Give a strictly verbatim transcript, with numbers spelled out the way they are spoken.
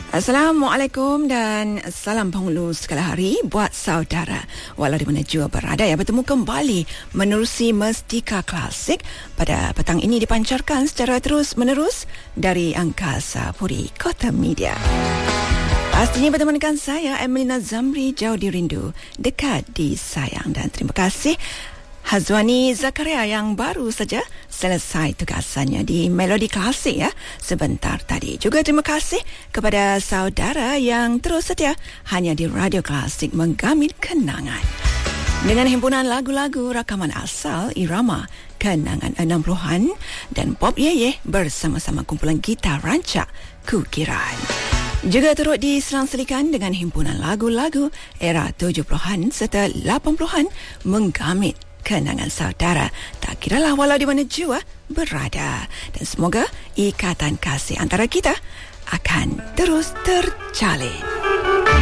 Assalamualaikum dan salam penghulu segala hari buat saudara walau di mana jua berada ya, bertemu kembali menerusi Mestika Klasik pada petang ini dipancarkan secara terus menerus dari Angkasa Puri Kota Media. Pastinya bertemu dengan saya Emelina Zamri, jauh di rindu dekat di sayang, dan terima kasih Hazwani Zakaria yang baru saja selesai tugasannya di Melodi Klasik ya sebentar tadi. Juga terima kasih kepada saudara yang terus setia hanya di Radio Klasik menggamit kenangan dengan himpunan lagu-lagu rakaman asal irama kenangan enam puluhan dan pop yeye bersama-sama kumpulan gitar rancak Kukiran. Juga turut diselang-selikan dengan himpunan lagu-lagu era tujuh puluhan serta lapan puluhan menggamit kenangan saudara tak kiralah walau di mana jua berada, dan semoga ikatan kasih antara kita akan terus terjalin.